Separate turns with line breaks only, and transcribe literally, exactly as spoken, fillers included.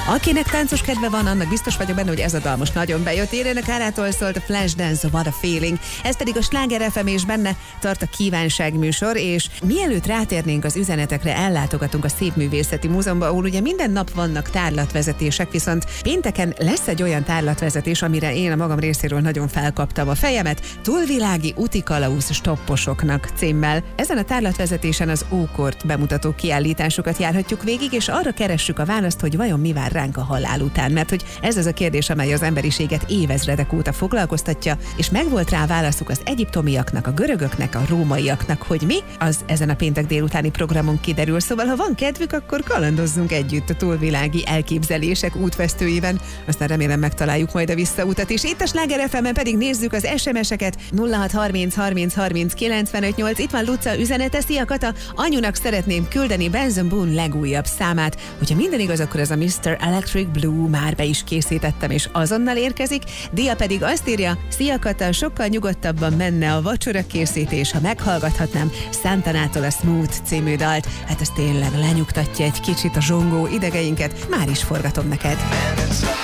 Akinek táncos kedve van, annak biztos vagyok benne, hogy ez a dal most nagyon bejött. Irene Carától szólt a Flashdance, What a Feeling. Ez pedig a Sláger ef em, és benne tart a kívánság műsor, és mielőtt rátérnénk az üzenetekre, ellátogatunk a Szépművészeti Múzeumba, ahol ugye minden nap vannak tárlatvezetések, viszont pénteken lesz egy olyan tárlatvezetés, amire én a magam részéről nagyon felkaptam a fejemet, Túlvilági útikalauz stopposoknak címmel. Ezen a tárlatvezetésen az ókort bemutató kiállításokat járhatjuk végig, és arra keressük a választ, hogy vajon mi vár ránk a halál után, mert hogy ez az a kérdés, amely az emberiséget évezredek óta foglalkoztatja, és megvolt rá válaszuk az egyiptomiaknak, a görögöknek, a rómaiaknak, hogy mi, az ezen a péntek délutáni programon kiderül. Szóval, ha van kedvük, akkor kalandozzunk együtt a túlvilági elképzelések útvesztőiben. Aztán remélem megtaláljuk majd a visszautat is. Itt a Sláger ef em-en pedig nézzük az es em es-eket. nulla hat harminc harminc harminc kilencvenöt nyolc. Itt van Luca üzenete. Szia Kata, anyunak szeretném küldeni Benson Boone legújabb számát. Hogyha minden igaz, akkor ez a miszter Electric Blue, már be is készítettem, és azonnal érkezik. Dia pedig azt írja: szia Kata, sokkal nyugodtabban menne a vacsora készítés, ha meghallgathatnám Santanától a Smooth című dalt. Hát ez tényleg lenyugtatja egy kicsit a zsongó idegeinket. Már is forgatom neked.